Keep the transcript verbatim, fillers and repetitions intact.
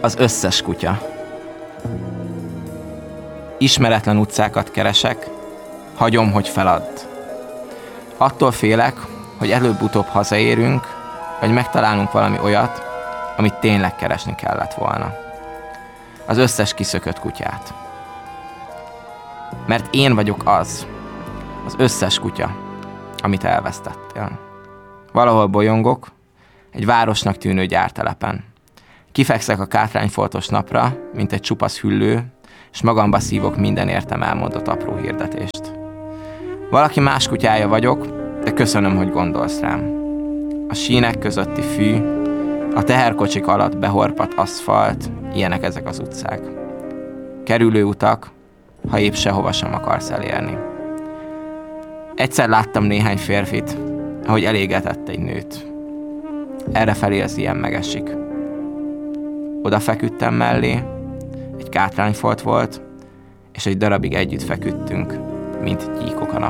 Az összes kutya. Ismeretlen utcákat keresek, hagyom, hogy feladd. Attól félek, hogy előbb-utóbb hazaérünk, vagy megtalálunk valami olyat, amit tényleg keresni kellett volna. Az összes kiszökött kutyát. Mert én vagyok az, az összes kutya, amit elvesztettél. Valahol bolyongok, egy városnak tűnő gyártelepen. Kifekszek a kátrányfoltos napra, mint egy csupasz hüllő, és magamba szívok minden értem elmondott apró hirdetést. Valaki más kutyája vagyok, de köszönöm, hogy gondolsz rám. A sínek közötti fű, a teherkocsik alatt behorpadt aszfalt, ilyenek ezek az utcák. Kerülő utak, ha épp sehova sem akarsz elérni. Egyszer láttam néhány férfit, ahogy elégetett egy nőt. Errefelé az ilyen megesik. Oda feküdtem mellé, egy kátrányfolt volt, és egy darabig együtt feküdtünk, mint gyíkok a napon.